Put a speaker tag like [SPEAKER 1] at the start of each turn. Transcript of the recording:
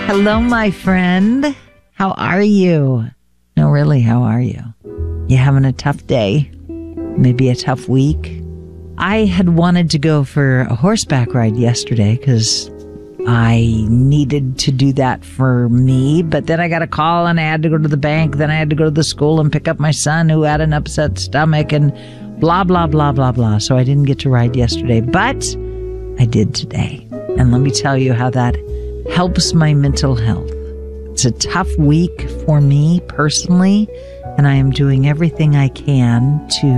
[SPEAKER 1] Hello, my friend. How are you? No, really, how are you? You having a tough day? Maybe a tough week? I had wanted to go for a horseback ride yesterday because I needed to do that for me, but then I got a call and I had to go to the bank. Then I had to go to the school and pick up my son who had an upset stomach and blah, blah, blah, blah, blah. So I didn't get to ride yesterday, but I did today. And let me tell you how that helps my mental health. It's a tough week for me personally, and I am doing everything I can to